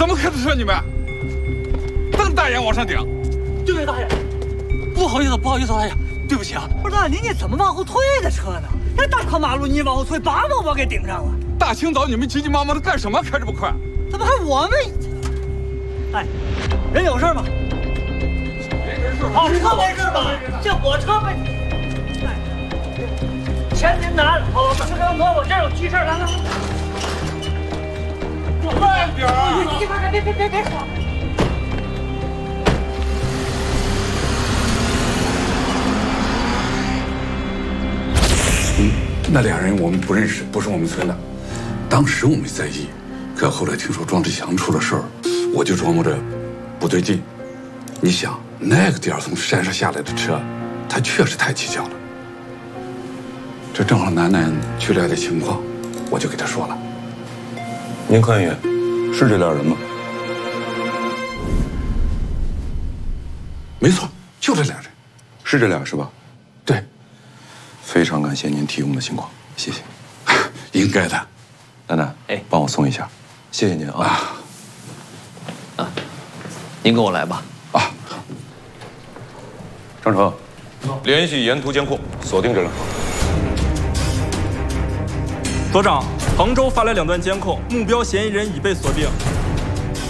怎么开的车你们？瞪大眼往上顶！ 对不起大爷，不好意思，大爷，对不起啊。 不是大爷，你怎么往后退的车呢？这大条马路你往后退，把我给顶上了。 大清早你们急急忙忙的干什么？开这么快？ 怎么还我们？哎，人有事吗？好车没事吧？这我车没。钱您拿着，好，车刚挪我这儿有急事，来。 慢点儿！ 别说。 那俩人我们不认识，不是我们村的。当时我没在意，可后来听说庄志祥出了事儿，我就琢磨着不对劲。你想，那个点儿从山上下来的车，他确实太蹊跷了。这正好楠楠去了解情况，我就给他说了。 您看一眼，是这俩人吗？ 没错，就这俩人。 是这俩是吧？ 对。 非常感谢您提供的情况，谢谢。 应该的。 楠楠，哎，帮我送一下，谢谢您啊。 您跟我来吧。 啊，张成，联系沿途监控，锁定这辆车。 所长，杭州发来2段监控，目标嫌疑人已被锁定。